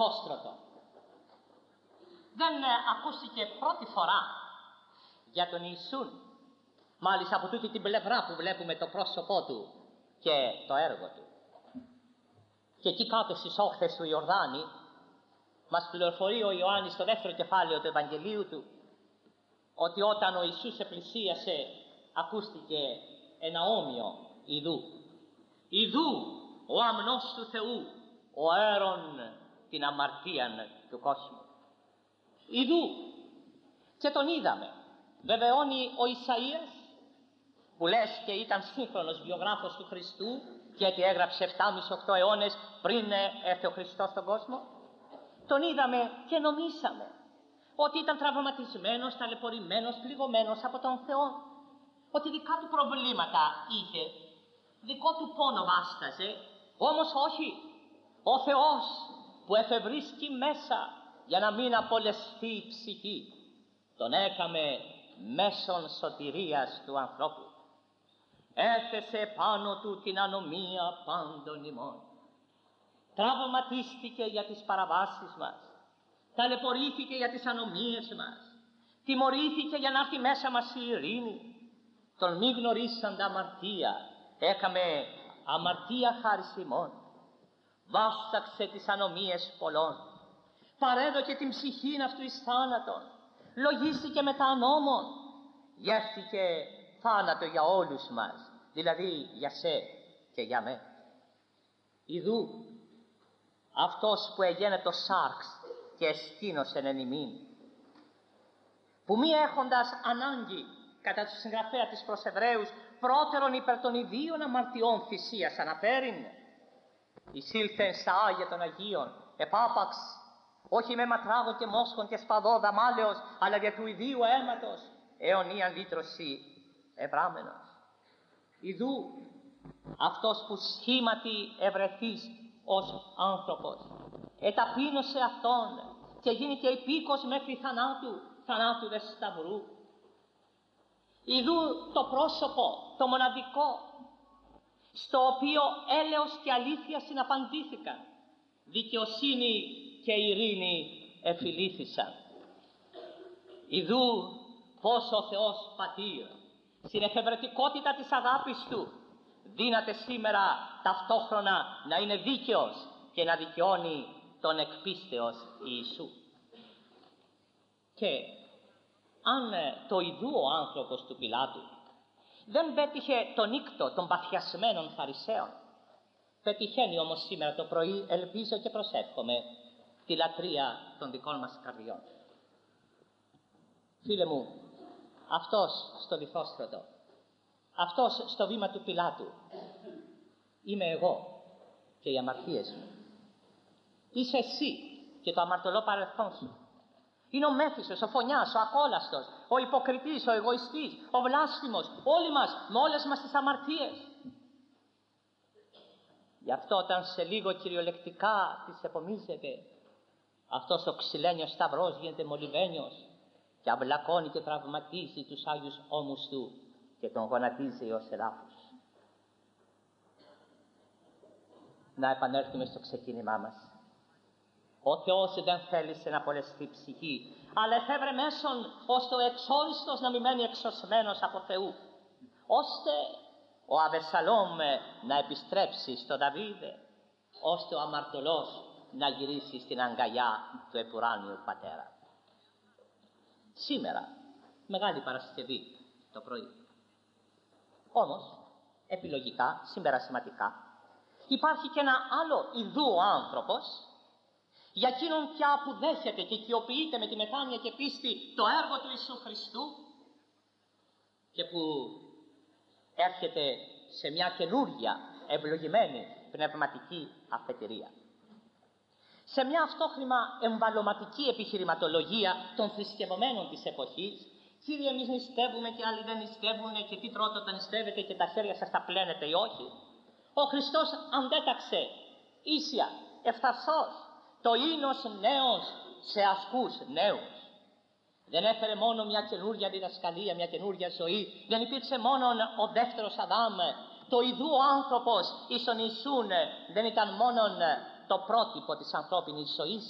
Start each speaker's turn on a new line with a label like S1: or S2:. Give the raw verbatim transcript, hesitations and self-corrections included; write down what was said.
S1: Λιθόστρωτο. Δεν ακούστηκε πρώτη φορά για τον Ιησούν, μάλιστα από τούτη την πλευρά που βλέπουμε το πρόσωπό του και το έργο του. Και εκεί κάτω στις όχθες του Ιορδάνη μας πληροφορεί ο Ιωάννης στο δεύτερο κεφάλαιο του Ευαγγελίου του ότι όταν ο Ιησούς επλησίασε ακούστηκε ένα όμοιο ιδού. Ιδού ο αμνός του Θεού, ο αέρον την αμαρτίαν του κόσμου. Ιδού, και τον είδαμε. Βεβαιώνει ο Ισαΐας, που λες και ήταν σύγχρονος βιογράφος του Χριστού, γιατί έγραψε επτά και οκτώ αιώνες πριν έρθει ο Χριστός στον κόσμο. Τον είδαμε και νομίσαμε ότι ήταν τραυματισμένος, ταλαιπωρημένος, πληγωμένος από τον Θεό, ότι δικά του προβλήματα είχε, δικό του πόνο βάσταζε. Όμως όχι, ο Θεός που εφευρίσκει μέσα για να μην απολεσθεί η ψυχή, τον έκαμε μέσον σωτηρίας του ανθρώπου. Έθεσε πάνω του την ανομία πάντων ημών. Τραυματίστηκε για τις παραβάσεις μας, ταλαιπωρήθηκε για τις ανομίες μας, τιμωρήθηκε για να έρθει μέσα μας η ειρήνη. Τον μη γνωρίσαντα αμαρτία έκαμε αμαρτία χάρις ημών. Βάσταξε τις ανομίες πολλών, παρέδωκε την ψυχήν αυτού εις θάνατον, λογίστηκε μετά ανόμων, γεύτηκε θάνατο για όλους μας, δηλαδή για σε και για με. Ιδού αυτός που εγένετο σάρξ και εσκήνωσεν εν ημίν, που μη έχοντας ανάγκη κατά του συγγραφέα της προς Εβραίους πρώτερον υπέρ των ιδίων αμαρτιών θυσίας αναφέρειν, εισήλθεν στα Άγια των Αγίων επάπαξ, όχι με ματράγο και μόσχον και σπαδό δαμάλεως, αλλά για του ιδίου αίματος αιωνίαν λύτρωση ευράμενος. Ιδού αυτός που σχήματι ευρεθείς ως άνθρωπος εταπείνωσε αυτόν και γίνηκε υπήκος μέχρι θανάτου, θανάτου δε σταυρού. Ιδού το πρόσωπο, το μοναδικό, στο οποίο έλεος και αλήθεια συναπαντήθηκαν, δικαιοσύνη και ειρήνη εφιλήθησαν. Ιδού πως ο Θεός Πατήρ στην εφευρετικότητα της αγάπης Του δύναται σήμερα ταυτόχρονα να είναι δίκαιος και να δικαιώνει τον εκπίστεως Ιησού. Και αν το ιδού ο άνθρωπος του Πιλάτου δεν πέτυχε τον νύκτο των παθιασμένων Φαρισαίων, πετυχαίνει όμως σήμερα το πρωί, ελπίζω και προσεύχομαι, τη λατρεία των δικών μας καρδιών. Φίλε μου, αυτός στο Λιθόστρωτο, αυτός στο βήμα του Πιλάτου, είμαι εγώ και οι αμαρτίες μου. Είσαι εσύ και το αμαρτωλό παρελθόν σου. Είναι ο μέθησος, ο φωνιάς, ο ακόλαστος, ο υποκριτής, ο εγωιστής, ο βλάσφημος, όλοι μας, με όλες μας τις αμαρτίες. Γι' αυτό όταν σε λίγο κυριολεκτικά τις επομίζεται, αυτός ο ξυλένιος σταυρός γίνεται μολυβένιος και αμπλακώνει και τραυματίζει τους Άγιους ώμους Του και τον γονατίζει ως ελάφους. Να επανέλθουμε στο ξεκίνημά μας. Ο Θεός δεν θέλησε να απολεσθεί ψυχή, αλλά εφεύρε μέσον ώστε ο εξόριστος να μην μένει εξωσμένος από Θεού, ώστε ο Αβεσσαλόμ να επιστρέψει στο Δαβίδ, ώστε ο αμαρτωλός να γυρίσει στην αγκαλιά του επουράνιου Πατέρα. Σήμερα, Μεγάλη Παρασκευή το πρωί. Όμως, επιλογικά, συμπερασματικά, υπάρχει και ένα άλλο ιδού ο άνθρωπος, για εκείνον πια που δέχεται και οικειοποιείται με τη μετάνοια και πίστη το έργο του Ιησού Χριστού και που έρχεται σε μια καινούργια ευλογημένη πνευματική αφετηρία. Σε μια αυτόχρημα εμβαλωματική επιχειρηματολογία των θρησκευωμένων της εποχής, Κύριε, εμείς νηστεύουμε και άλλοι δεν νηστεύουν και τι τρώτε όταν νηστεύετε και τα χέρια σας τα πλένετε ή όχι. Ο Χριστός αντέταξε ίσια, ευθαρσός, το ίνος νέος σε ασκούς νέους. Δεν έφερε μόνο μια καινούργια διδασκαλία, μια καινούργια ζωή. Δεν υπήρξε μόνο ο δεύτερος Αδάμ. Το ιδού ο άνθρωπος εις τον Ιησούν δεν ήταν μόνο το πρότυπο της ανθρώπινης ζωής,